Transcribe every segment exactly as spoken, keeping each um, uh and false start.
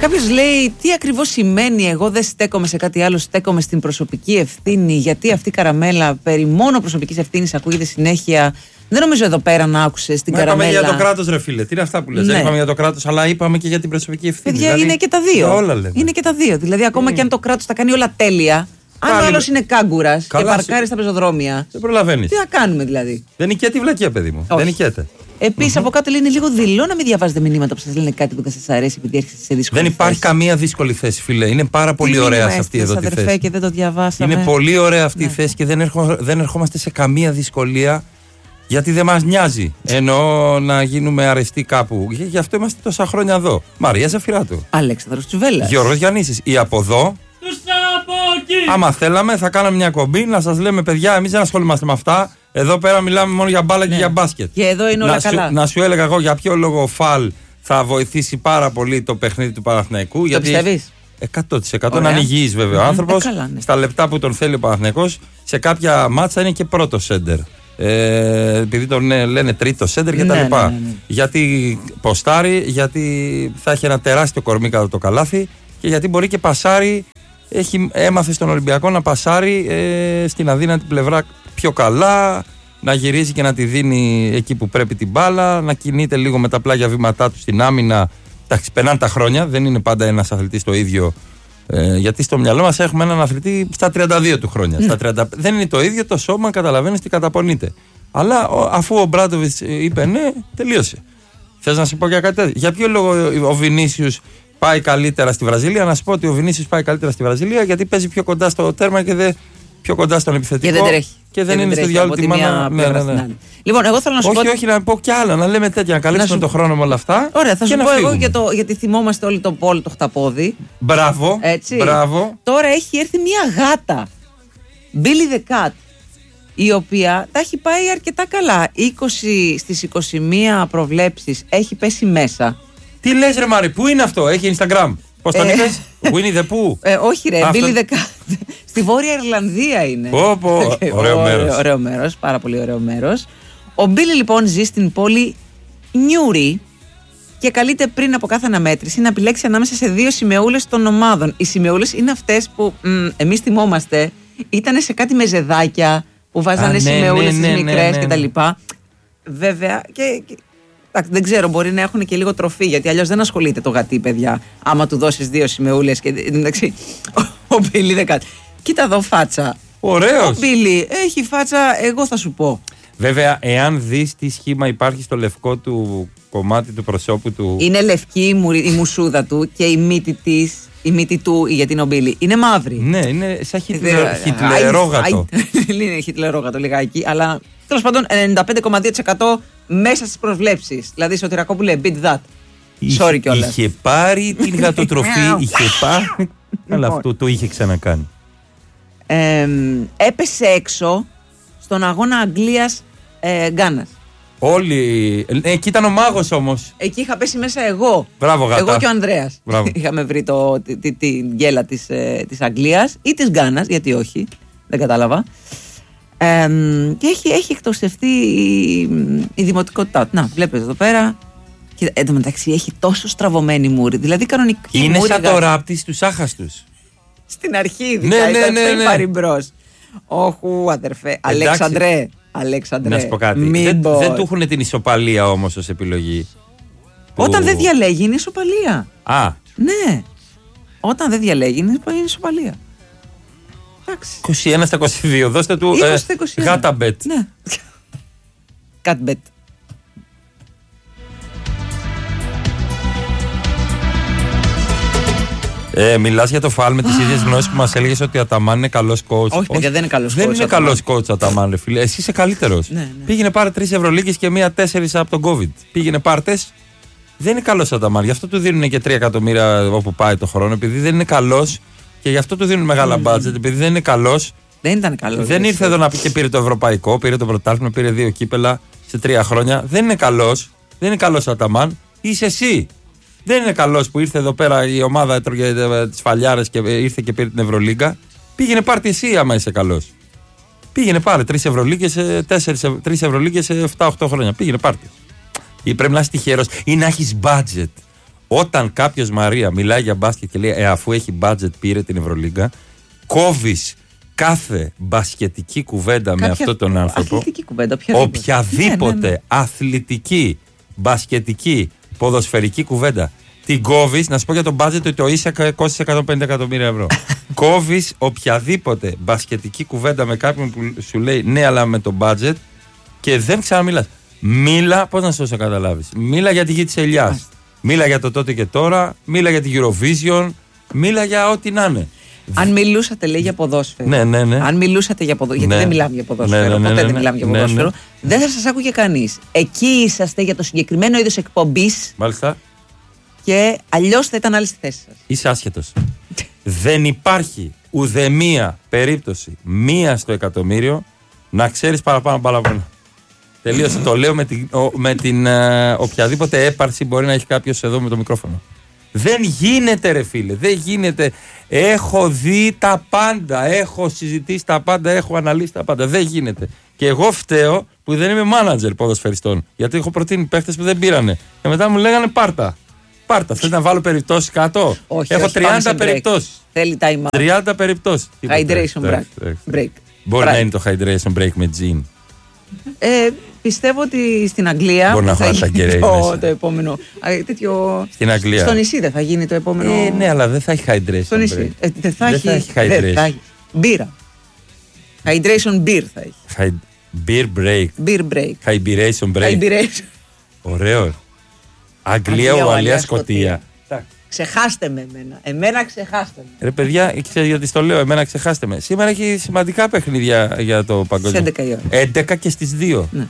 Κάποιος λέει τι ακριβώς σημαίνει εγώ δεν στέκομαι σε κάτι άλλο, στέκομαι στην προσωπική ευθύνη. Γιατί αυτή η καραμέλα περί μόνο προσωπικής ευθύνης ακούγεται συνέχεια. Δεν νομίζω εδώ πέρα να άκουσες την καραμέλα. Είπαμε για το κράτος, ρε φίλε. Τι είναι αυτά που λες? Ναι. Δεν είπαμε για το κράτος, αλλά είπαμε και για την προσωπική ευθύνη. Παιδιά, δηλαδή, είναι και τα δύο. Όλα λέμε. Είναι και τα δύο. Δηλαδή, ακόμα mm. και αν το κράτος τα κάνει όλα τέλεια, αν ο άλλος είναι κάγκουρας και παρκάρει στα πεζοδρόμια. Δεν προλαβαίνεις. Τι να κάνουμε δηλαδή? Δεν νικέται η βλακία, παιδί μου. Όχι. Δεν νικέται. Επίσης, mm-hmm. από κάτω λέει είναι λίγο δειλό να μην διαβάζετε μηνύματα που σας λένε κάτι που δεν σας αρέσει επειδή έρχεστε σε δύσκολη Δεν υπάρχει θέση. καμία δύσκολη θέση, φίλε. Είναι πάρα πολύ ωραία σε αυτή εδώ τη θέση. Και δεν το διαβάσαμε. Είναι πολύ ωραία αυτή ναι. η θέση και δεν, ερχο, δεν ερχόμαστε σε καμία δυσκολία γιατί δεν μας νοιάζει. Εννοώ να γίνουμε αρεστοί κάπου. Γι' αυτό είμαστε τόσα χρόνια εδώ. Μαρία Ζαφυράτου. Αλέξανδρος Τσουβέλλας. Γιώργος Γιαννίσης. Ή από εδώ. Άμα θέλαμε, θα κάναμε μια κομπή να σας λέμε, παιδιά, εμείς δεν ασχολούμαστε με αυτά. Εδώ πέρα μιλάμε μόνο για μπάλα ναι. και για μπάσκετ. Και εδώ είναι όλα να καλά. Σου, να σου έλεγα εγώ για ποιο λόγο ο Φαλ θα βοηθήσει πάρα πολύ το παιχνίδι του Παναθηναϊκού. Το γιατί πιστεύεις? εκατό τοις εκατό να είναι υγιής βέβαια ο άνθρωπος. Ε, καλά, ναι. Στα λεπτά που τον θέλει ο Παναθηναϊκός, σε κάποια μάτσα είναι και πρώτο σέντερ. Ε, επειδή τον ναι, λένε τρίτο σέντερ και ναι, τα λοιπά. Ναι, ναι, ναι. Γιατί ποστάρει, γιατί θα έχει ένα τεράστιο κορμί κατά το καλάθι και γιατί μπορεί και πασάρει. Έχει, έμαθε στον Ολυμπιακό να πασάρει ε, στην αδύνατη πλευρά πιο καλά, να γυρίζει και να τη δίνει εκεί που πρέπει την μπάλα, να κινείται λίγο με τα πλάγια βήματά του στην άμυνα. Εντάξει, περνάνε τα χρόνια, δεν είναι πάντα ένας αθλητής το ίδιο. Ε, γιατί στο μυαλό μας έχουμε έναν αθλητή στα τριάντα δύο του χρόνια. Ναι. Στα τριάντα... Δεν είναι το ίδιο το σώμα, καταλαβαίνεις τι καταπονείται. Αλλά ο, αφού ο Μπράντοβιτς είπε ναι, τελείωσε. Θες να σου πω για κάτι τέτοιο? Για ποιο λόγο ο Βινίσιους πάει καλύτερα στη Βραζιλία? Να σου πω ότι ο Βινίσιους πάει καλύτερα στη Βραζιλία γιατί παίζει πιο κοντά στο τέρμα και δεν, πιο κοντά στον επιθετικό. Και δεν τρέχει. Και δεν, δεν είναι στο διάλογο τη μάνα. Ναι, ναι, ναι. Λοιπόν, εγώ θέλω να σου όχι, πω. Όχι, να πω κι άλλα, να λέμε τέτοια, να καλύψουμε σου... το χρόνο με όλα αυτά. Ωραία, θα σου πω φύγουμε. εγώ για το, γιατί θυμόμαστε όλοι το Πολ το χταπόδι. Μπράβο. Έτσι. Μπράβο. Τώρα έχει έρθει μια γάτα. Billy the Cat. Η οποία τα έχει πάει αρκετά καλά. είκοσι στις είκοσι μία προβλέψεις έχει πέσει μέσα. Τι λες ρε Μάρη, πού είναι αυτό, έχει Instagram? Πώς τον είπες? Winnie the Pooh? Ε, όχι ρε, αυτό... Billy the Cat. Στη Βόρεια Ιρλανδία είναι. Πω, πω. Ωραίο μέρος. Ωραίο μέρος, πάρα πολύ ωραίο μέρος. Ο Billy λοιπόν ζει στην πόλη Νιούρι και καλείται πριν από κάθε αναμέτρηση να επιλέξει ανάμεσα σε δύο σημεούλες των ομάδων. Οι σημεούλες είναι αυτές που μ, εμείς θυμόμαστε, ήταν σε κάτι μεζεδάκια που βάζανε ναι, σημεούλες ναι, ναι, στις μικρές ναι, ναι, κτλ. Βέβαια και... και δεν ξέρω, μπορεί να έχουν και λίγο τροφή, γιατί αλλιώς δεν ασχολείται το γατί, παιδιά. Άμα του δώσεις δύο σημεούλες και εντάξει. Ο Μπίλι δεν κάτι. Κοίτα εδώ φάτσα. Ωραίος. Ο Μπίλι έχει φάτσα, εγώ θα σου πω. Βέβαια, εάν δεις τι σχήμα υπάρχει στο λευκό του κομμάτι του προσώπου του. Είναι λευκή η, μουρ, η μουσούδα του και η μύτη της, η μύτη του, γιατί είναι ο Μπίλι, είναι μαύρη. Ναι, είναι σαν χιτλερόγατο. Είναι χιτλερόγατο λιγάκι, αλλά τέλος πάντων ενενήντα πέντε κόμμα δύο τοις εκατό μέσα στις προβλέψεις. Δηλαδή, Σωτηρακόπουλε, beat that. Είχε, Sorry κιόλας. Είχε πάρει την γατοτροφή, είχε πάρει. Αλλά αυτό το είχε ξανακάνει. Ε, έπεσε έξω στον αγώνα Αγγλίας ε, Γκάνας. Όλοι. Εκεί ήταν ο μάγος όμως. Εκεί είχα πέσει μέσα εγώ. Μπράβο, γάτα. Εγώ και ο Ανδρέας. Μπράβο. Είχαμε βρει το, τη, τη, τη γκέλα της, ε, της Αγγλίας ή της Γκάνας, γιατί όχι. Δεν κατάλαβα. Ε, και έχει, έχει εκτοξευτεί η, η δημοτικότητά του. Να, βλέπετε εδώ πέρα. Και εν τω μεταξύ έχει τόσο στραβωμένη μούρη. Δηλαδή κανονική είναι μούρη. Είναι σαν το ράπτη στους άχαστους. Στην αρχή, ειδικά. Ναι, ναι, ήταν ναι, πριν ναι. πάρει μπρος. Όχου, αδερφέ. Αλέξανδρε. Αλέξανδρε. Να σου πω κάτι. Μην δεν, πω. δεν του έχουν την ισοπαλία όμως ως επιλογή. Όταν που... δεν διαλέγει είναι ισοπαλία. Α. Ναι. Όταν δεν διαλέγει είναι ισοπαλία. Εντάξει. είκοσι ένα στα είκοσι δύο. Δώστε του είκοσι στα είκοσι ένα. ε, γάτα μπετ. Ναι. Cat bet. Ε, μιλάς για το Φαλ με τις ίδιες γνώσεις που μας έλεγες ότι ο Αταμάν είναι καλός coach. Όχι, παιδιά, δεν είναι καλός coach. Δεν είναι καλός coach ο Αταμάν, ρε φίλε. Εσύ είσαι καλύτερος. Ναι, ναι. Πήγαινε πάρε τρεις Ευρωλίγκες και μία τέσσερις από τον COVID. Πήγαινε πάρτες. Δεν είναι καλός ο Αταμάν. Γι' αυτό του δίνουν και τρία εκατομμύρια όπου πάει το χρόνο. Επειδή δεν είναι καλός και γι' αυτό του δίνουν μεγάλα Mm. budget. Επειδή δεν είναι καλός. Δεν ήταν καλός. Δεν ήρθε εδώ να πει και πήρε το ευρωπαϊκό, πήρε το πρωτάθλημα, πήρε δύο κύπελα σε τρία χρόνια. Δεν είναι καλός. Δεν είναι καλός ο Αταμάν. Είσαι εσύ. Δεν είναι καλός που ήρθε εδώ πέρα η ομάδα, έτρωγε τις φαλιάρες και ήρθε και πήρε την Ευρωλίγκα. Πήγαινε πάρτε εσύ άμα είσαι καλός. Πήγαινε πάρε τρεις Ευρωλίγκες, τρεις Ευρωλίγκες σε επτά οχτώ χρόνια. Πήγαινε πάρτε. Ή πρέπει να είσαι τυχερός ή να έχεις budget. Όταν κάποιος, Μαρία, μιλάει για μπάσκετ και λέει ε, αφού έχει budget πήρε την Ευρωλίγκα, κόβεις κάθε μπασκετική κουβέντα Κάποια... με αυτόν τον άνθρωπο. Αθλητική κουβέντα, οποιαδήποτε, οποιαδήποτε ναι, ναι, ναι. αθλητική, μπασκετική, ποδοσφαιρική κουβέντα. Την κόβεις, να σου πω για τον budget ότι το ίσα κόστησε εκατόν πενήντα εκατομμύρια ευρώ. Κόβεις οποιαδήποτε μπασκετική κουβέντα με κάποιον που σου λέει ναι, αλλά με το budget και δεν ξαναμιλάς. Μίλα, πώς να σου το καταλάβεις. Μίλα για τη γη της ελιάς. Μίλα για το τότε και τώρα. Μίλα για την Eurovision. Μίλα για ό,τι να είναι. Αν μιλούσατε, λέει, για ποδόσφαιρο. Ναι, ναι, ναι. Αν μιλούσατε για ποδόσφαιρο. Ναι. Γιατί δεν μιλάμε για ποδόσφαιρο. Ναι, ναι, ναι, ποτέ ναι, ναι, δεν μιλάμε για ναι, ποδόσφαιρο. ναι, ναι. Δεν θα σας άκουγε κανείς. Εκεί είσαστε για το συγκεκριμένο είδος εκπομπής. Μάλιστα. Και αλλιώς θα ήταν άλλη στη θέση σας. Είσαι άσχετος. Δεν υπάρχει ουδέμια περίπτωση, μία στο εκατομμύριο, να ξέρεις παραπάνω μπαλαβόνα. Τελείωσε. Το λέω με την, ο, με την ε, οποιαδήποτε έπαρση μπορεί να έχει κάποιος εδώ με το μικρόφωνο. Δεν γίνεται, ρε φίλε, δεν γίνεται. Έχω δει τα πάντα, έχω συζητήσει τα πάντα, έχω αναλύσει τα πάντα. Δεν γίνεται. Και εγώ φταίω που δεν είμαι μάνατζερ ποδοσφαιριστών. Γιατί έχω προτείνει παίχτες που δεν πήρανε. Και μετά μου λέγανε πάρτα. Πάρτα. Θέλει να βάλω περιπτώσεις κάτω. Όχι, έχω όχι, τριάντα περιπτώσεις. Θέλει time out. τριάντα περιπτώσεις. Hydration break. break. Μπορεί να είναι το hydration break με jean. Ε, πιστεύω ότι στην Αγγλία. Μπορεί να θα έχω γίνει το, το επόμενο. Α, τέτοιο... Στην Αγγλία. Στο νησί δεν θα γίνει το επόμενο. Ε, ναι, αλλά δεν θα έχει hydration. Στο νησί. Ε, δεν θα, δεν έχει, θα έχει hydration. Δεν θα έχει. Μπύρα. Hydration beer θα έχει. Beer break. Beer break. Hydration break. Hydration. Ωραίο. Αγγλία, Ουαλία, Σκωτία. Ξεχάστε με εμένα. Εμένα ξεχάστε με. Ρε παιδιά, ξέρετε γιατί στο λέω, εμένα ξεχάστε με. Σήμερα έχει σημαντικά παιχνίδια για το παγκόσμιο. Στις έντεκα η ώρα. έντεκα και στις δύο. Ναι.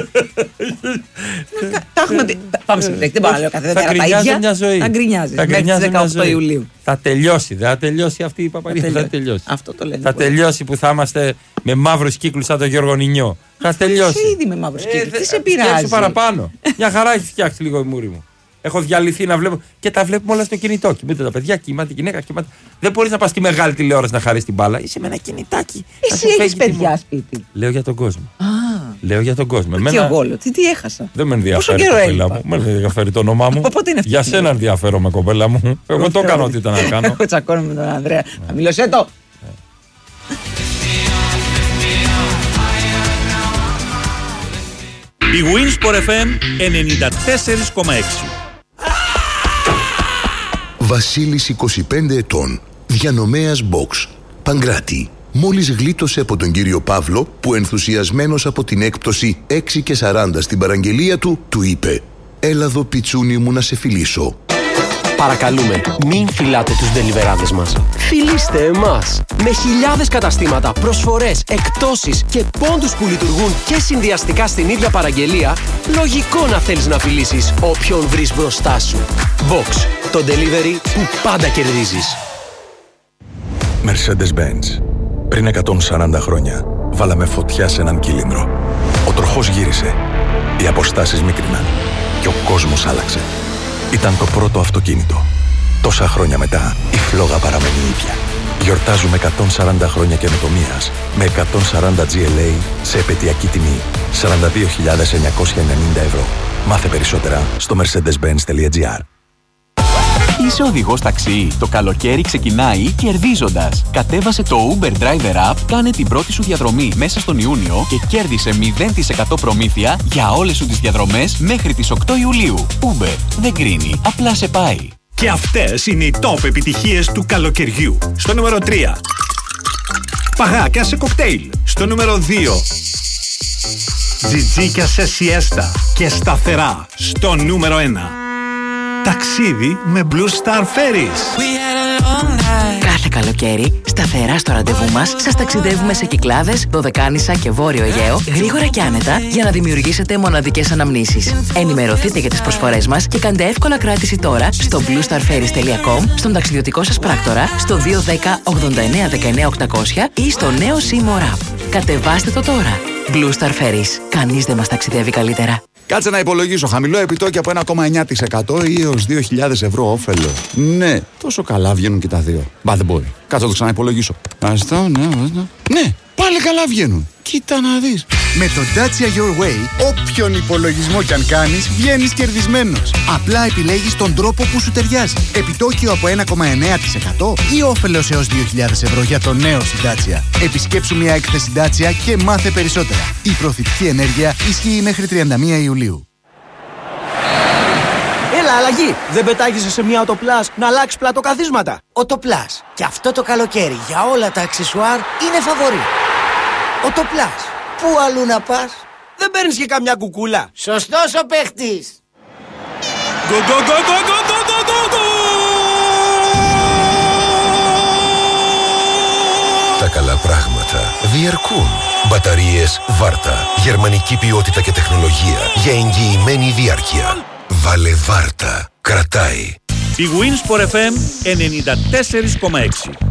Τα έχουμε πει. Πάμε σε break. Δεν πάω να λέω κάθε μέρα τα ίδια. Μια ζωή. Θα γκρινιάζει. Μέχρι τις δεκαοκτώ Ιουλίου. Θα τελειώσει. Δεν θα τελειώσει αυτή η παπαρία. Θα τελειώσει. Αυτό το λένε. Θα τελειώσει που θα είμαστε με μαύρους κύκλους σαν τον Γιώργο Νινιό. Θα τελειώσει. Είσαι ήδη με μαύρους κύκλους. Τι σε πειράζει. Παραπάνω. Μια χαρά έχει φτιάξει λίγο η μούρη μου. Έχω διαλυθεί να βλέπω. Και τα βλέπουμε όλα στο κινητό. Κοιμούνται τα παιδιά, κοιμάται η γυναίκα, κοιμάται. Δεν μπορεί να πα στη μεγάλη τηλεόραση να χαρίσει την μπάλα. Είσαι με ένα κινητάκι. Εσύ έχει παιδιά σπίτι. Λέω για τον κόσμο. Α, Λέω για τον κόσμο. Τι Εμένα... εγώ, τι, τι έχασα. Δεν με ενδιαφέρει η κοπέλα μου. Με ενδιαφέρει το όνομά μου. Για σένα ενδιαφέρομαι, κοπέλα μου. Εγώ το έκανα ό,τι ήταν να κάνω. Εγώ τσακώνω με τον Ανδρέα. Θα μιλώσέ το. Η Winsport εφ εμ ενενήντα τέσσερα κόμμα έξι. Βασίλης, είκοσι πέντε ετών, διανομέας box, Παγκράτη. Μόλις γλίτωσε από τον κύριο Παύλο που ενθουσιασμένος από την έκπτωση έξι και σαράντα στην παραγγελία του, του είπε «Έλα εδώ πιτσούνι μου να σε φιλήσω». Παρακαλούμε, μην φυλάτε τους ντελιβεράδες μας. Φιλήστε εμάς! Με χιλιάδες καταστήματα, προσφορές, εκπτώσεις και πόντους που λειτουργούν και συνδυαστικά στην ίδια παραγγελία, λογικό να θέλεις να φιλήσεις όποιον βρεις μπροστά σου. Box, το delivery που πάντα κερδίζεις. Mercedes-Benz. Πριν εκατόν σαράντα χρόνια, βάλαμε φωτιά σε έναν κύλινδρο. Ο τροχός γύρισε, οι αποστάσεις μίκριναν και ο κόσμος άλλαξε. Ήταν το πρώτο αυτοκίνητο. Τόσα χρόνια μετά, η φλόγα παραμένει ίδια. Γιορτάζουμε εκατόν σαράντα χρόνια καινοτομίας με εκατόν σαράντα τζι ελ έι σε επαιτειακή τιμή σαράντα δύο χιλιάδες εννιακόσια ενενήντα ευρώ. Μάθε περισσότερα στο mercedes benz τελεία gr. Είσαι οδηγός ταξί. Το καλοκαίρι ξεκινάει κερδίζοντας. Κατέβασε το Uber Driver App, κάνε την πρώτη σου διαδρομή μέσα στον Ιούνιο και κέρδισε μηδέν τοις εκατό προμήθεια για όλες σου τις διαδρομές μέχρι τις οκτώ Ιουλίου. Uber δεν κρίνει, απλά σε πάει. Και αυτές είναι οι top επιτυχίες του καλοκαιριού. Στο νούμερο τρία. Παγάκια σε κοκτέιλ. Στο νούμερο δύο. Τζιτζίκια σε σιέστα και σταθερά. Στο νούμερο ένα. Ταξίδι με Blue Star Ferries. Κάθε καλοκαίρι, σταθερά στο ραντεβού μας, σας ταξιδεύουμε σε Κυκλάδες, Δωδεκάνησα και Βόρειο Αιγαίο, γρήγορα και άνετα, για να δημιουργήσετε μοναδικές αναμνήσεις. Ενημερωθείτε για τις προσφορές μας και κάντε εύκολα κράτηση τώρα στο blue star ferries τελεία com, στον ταξιδιωτικό σας πράκτορα, στο δύο ένα μηδέν ογδόντα εννέα δεκαεννέα οκτακόσια ή στο νέο Seymour App. Κατεβάστε το τώρα. Blue Star Ferries. Κανείς δεν μας ταξιδεύει καλύτερα. Κάτσε να υπολογίσω. Χαμηλό επιτόκιο από ένα κόμμα εννέα τοις εκατό ή έως δύο χιλιάδες ευρώ όφελο. Ναι, τόσο καλά βγαίνουν και τα δύο. Μπα, δεν μπορεί. Κάτσε να το ξαναυπολογίσω. Αστό, ναι, ναι. Ναι, πάλι καλά βγαίνουν. Κοίτα να δεις. Με το Dacia Your Way, όποιον υπολογισμό κι αν κάνεις, βγαίνεις κερδισμένος. Απλά επιλέγεις τον τρόπο που σου ταιριάζει. Επιτόκιο από ένα κόμμα εννέα τοις εκατό ή όφελος έως δύο χιλιάδες ευρώ για το νέο στην Dacia. Επισκέψου μια έκθεση Dacia και μάθε περισσότερα. Η προωθητική ενέργεια ισχύει μέχρι τριάντα μία Ιουλίου. Έλα, αλλαγή! Δεν πετάγεσαι σε μια Autoplus να αλλάξει πλατοκαθίσματα. Autoplus. Και αυτό το καλοκαίρι για όλα τα αξεσουάρ είναι φαβορί. Autoplus. Πού αλλού να πας? Δεν παίρνεις και καμιά κουκούλα? Σωστός ο παίχτης. Γκο, γκο, γκο, γκο, γκο, γκο, γκο, γκο. Τα καλά πράγματα διαρκούν. Μπαταρίες Βάρτα. Γερμανική ποιότητα και τεχνολογία για εγγυημένη διάρκεια. Βάλε Βάρτα. Κρατάει. Η Winsport εφ εμ ενενήντα τέσσερα κόμμα έξι.